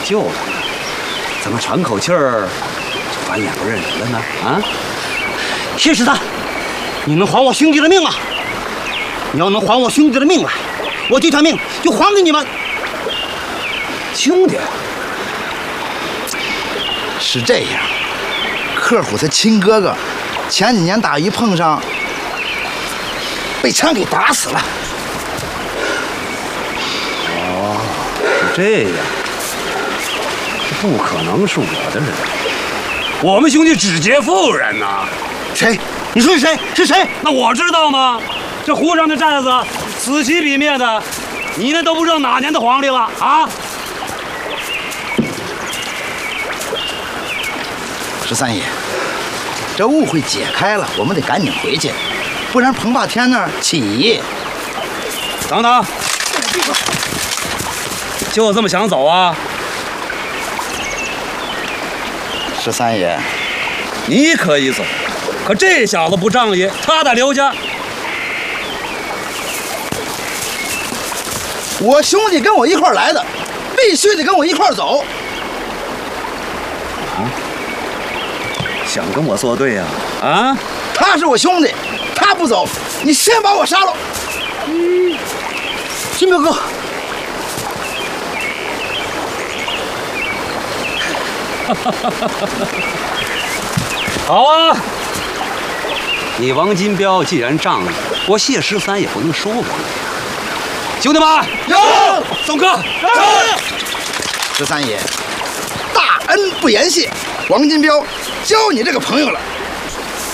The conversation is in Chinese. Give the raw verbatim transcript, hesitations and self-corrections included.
救了，怎么喘口气儿就翻脸不认人了呢？啊！ 谢十三，你能还我兄弟的命吗？你要能还我兄弟的命来，我这条命就还给你们。 兄弟， 是这样，客户他亲哥哥前几年打鱼碰上，被枪给打死了。 哦，是这样，这不可能是我的人，我们兄弟只劫妇人呐。 谁？你说是谁？是谁？ 那我知道吗？这湖上的寨子，此起彼灭的，你那都不知道哪年的皇帝了啊！ 十三爷，这误会解开了，我们得赶紧回去，不然彭霸天那儿起义。 等等，就这么想走啊？ 十三爷， 你可以走，可这小子不仗义，他得留下。 我兄弟跟我一块儿来的，必须得跟我一块儿走。 啊？想跟我作对呀？啊？啊他是我兄弟，他不走，你先把我杀了。 嗯，金彪哥。 好啊！你王金彪既然仗义，我谢十三也不能说过你。兄弟们， 有宋哥， 十三爷，大恩不言谢，王金彪交你这个朋友了。